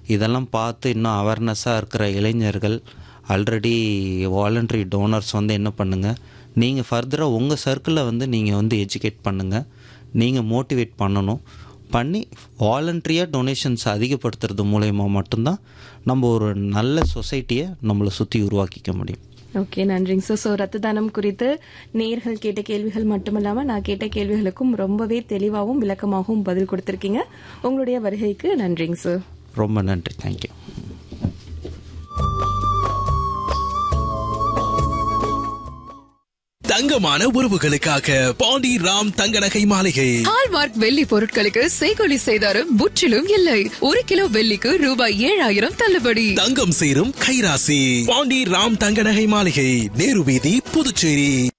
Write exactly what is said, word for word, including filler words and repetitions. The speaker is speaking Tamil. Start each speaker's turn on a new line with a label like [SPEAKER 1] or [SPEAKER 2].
[SPEAKER 1] இதெல்லாம் பார்த்து இன்னும் அவேர்னஸாக இருக்கிற இளைஞர்கள் ஆல்ரெடி வாலண்டரி டோனர்ஸ் வந்து என்ன பண்ணுங்கள், நீங்கள் ஃபர்தராக உங்கள் சர்க்கிளில் வந்து நீங்கள் வந்து எஜுகேட் பண்ணுங்கள், நீங்கள் மோட்டிவேட் பண்ணணும். பண்ணி வாலண்ட்ரியாக டொனேஷன்ஸ் அதிகப்படுத்துறது மூலயமா மட்டும்தான் நம்ம ஒரு நல்ல சொசைட்டியை நம்மளை சுற்றி உருவாக்கிக்க முடியும்.
[SPEAKER 2] ஓகே, நன்றிங்க சார். ஸோ ரத்த தானம் குறித்து நேயர்கள் கேட்ட கேள்விகள் மட்டுமல்லாமல் நான் கேட்ட கேள்விகளுக்கும் ரொம்பவே தெளிவாகவும் விளக்கமாகவும் பதில் கொடுத்துருக்கீங்க. உங்களுடைய வருகைக்கு நன்றிங்க சார்.
[SPEAKER 1] ரொம்ப நன்றி. தேங்க்யூ.
[SPEAKER 3] தங்கமான உறவுகளுக்காக பாண்டி ராம் தங்க நகை மாளிகை.
[SPEAKER 4] ஹால்மார்க் வெள்ளி பொருட்களுக்கு செய்கூலி சேதாரம் முற்றிலும் இல்லை. ஒரு கிலோ வெள்ளிக்கு ரூபாய் ஏழாயிரம் தள்ளுபடி.
[SPEAKER 3] தங்கம் சேரும் கைராசி. பாண்டி ராம் தங்க நகை மாளிகை, நேரு வீதி, புதுச்சேரி.